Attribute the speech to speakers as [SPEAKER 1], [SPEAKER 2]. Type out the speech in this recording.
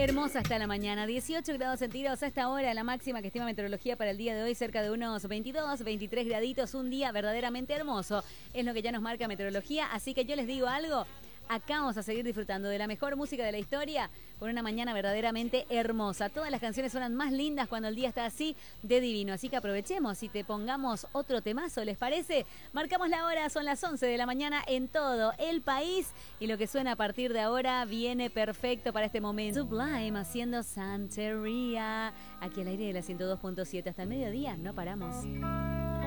[SPEAKER 1] Hermosa está la mañana, 18 grados centígrados a esta hora, la máxima que estima meteorología para el día de hoy, cerca de unos 22, 23 graditos, un día verdaderamente hermoso, es lo que ya nos marca meteorología, así que yo les digo algo, acá vamos a seguir disfrutando de la mejor música de la historia, con una mañana verdaderamente hermosa. Todas las canciones suenan más lindas cuando el día está así de divino, así que aprovechemos y te pongamos otro temazo, ¿les parece? Marcamos la hora, son las 11 de la mañana en todo el país y lo que suena a partir de ahora viene perfecto para este momento. Sublime haciendo Santería, aquí al aire de la 102.7 hasta el mediodía, no paramos.